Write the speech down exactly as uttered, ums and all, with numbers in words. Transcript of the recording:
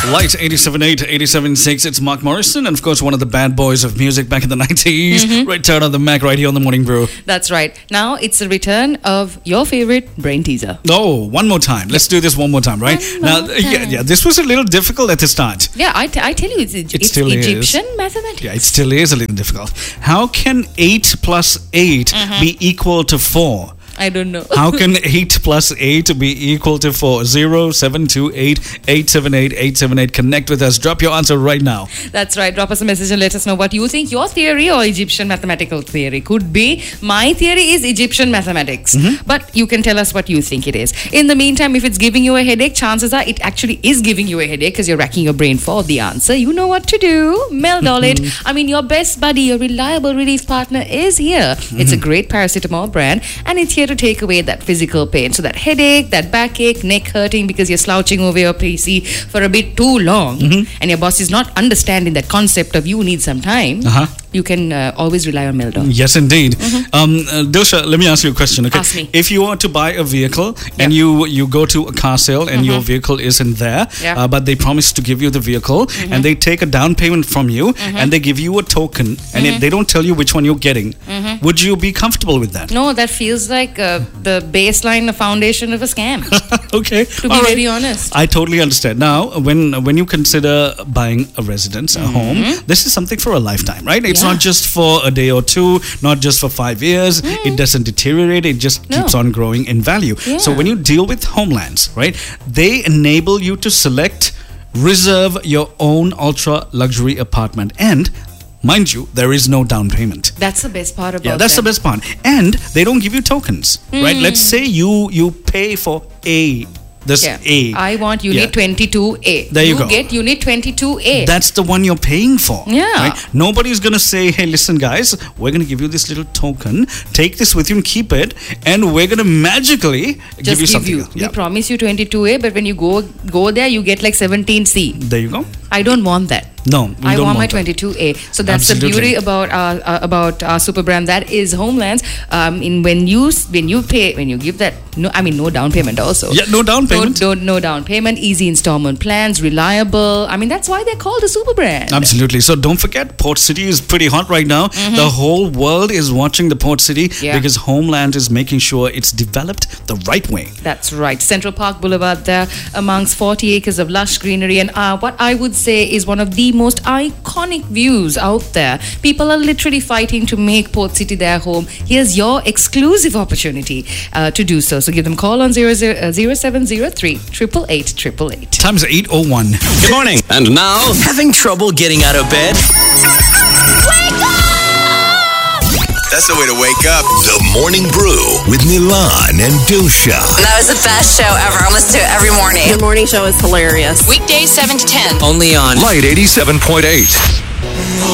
Light eighty-seven point eight, eighty-seven point six. It's Mark Morrison, and of course, one of the bad boys of music back in the nineties. Mm-hmm. Return of the Mac right here on the Morning Brew. That's right. Now it's the return of your favorite brain teaser. Oh, one more time. Let's do this one more time, right? One now, more yeah, time. yeah. This was a little difficult at the start. Yeah, I, t- I tell you, it's, it's, It it's still is. Egyptian mathematics. Yeah, it still is a little difficult. How can eight plus eight Mm-hmm. be equal to four? I don't know. How can eight plus eight be equal to four? zero seven two eight, eight seven eight, eight seven eight. Connect with us. Drop your answer right now. That's right. Drop us a message and let us know what you think your theory or Egyptian mathematical theory could be. My theory is Egyptian mathematics. Mm-hmm. But you can tell us what you think it is. In the meantime, if it's giving you a headache, chances are it actually is giving you a headache because you're racking your brain for the answer. You know what to do. Meldol it. I mean, your best buddy, your reliable relief partner is here. Mm-hmm. It's a great paracetamol brand and it's here to take away that physical pain. So that headache, that backache, neck hurting because you're slouching over your P C for a bit too long mm-hmm. and your boss is not understanding that concept of you need some time, uh-huh. you can uh, always rely on Meldol. Yes, indeed. Mm-hmm. Um, uh, Dilsha, let me ask you a question. Okay? Ask me. If you want to buy a vehicle and yeah. you, you go to a car sale and mm-hmm. your vehicle isn't there, yeah. uh, but they promise to give you the vehicle mm-hmm. and they take a down payment from you mm-hmm. and they give you a token and mm-hmm. it, they don't tell you which one you're getting, mm-hmm. would you be comfortable with that? No, that feels like uh, the baseline, the foundation of a scam. Okay. To be All right. very honest. I totally understand. Now, when when you consider buying a residence, a mm-hmm. home, this is something for a lifetime, right? It's yeah. not just for a day or two, not just for five years. Mm. It doesn't deteriorate. It just no. keeps on growing in value. Yeah. So when you deal with Homelands, right, they enable you to select, reserve your own ultra luxury apartment. And mind you, there is no down payment. That's the best part about it. Yeah, that's them. the best part. And they don't give you tokens, mm. right? Let's say you you pay for a this yeah. A. I want unit yeah. twenty-two A. There you, you go. get unit twenty-two A. That's the one you're paying for. Yeah. Right? Nobody's going to say, hey, listen, guys, we're going to give you this little token. Take this with you and keep it. And we're going to magically Just give you give something. You. Else. Yeah. We promise you twenty-two A, but when you go go there, you get like seventeen C. There you go. I don't want that. No, we I don't want my that. twenty-two A. So that's Absolutely. the beauty about our uh, about our super brand. That is Homelands. Um, in when you when you pay when you give that no, I mean no down payment also. Yeah, no down payment. No, no, no down payment. Easy installment plans. Reliable. I mean that's why they're called a super brand. Absolutely. So don't forget, Port City is pretty hot right now. Mm-hmm. The whole world is watching the Port City yeah. because Homeland is making sure it's developed the right way. That's right. Central Park Boulevard there, amongst forty acres of lush greenery, and uh, what I would say is one of the most iconic views out there. People are literally fighting to make Port City their home. Here's your exclusive opportunity uh, to do so. So give them a call on zero seven zero three, eight eight eight, eight eight eight. Time's eight oh one. Good morning. And now, having trouble getting out of bed? Wake up! That's the way to wake up. The Morning Brew with Milan and Dilsha. That was the best show ever. I listen to it every morning. The morning show is hilarious. Weekdays seven to ten. Only on Light eighty-seven point eight.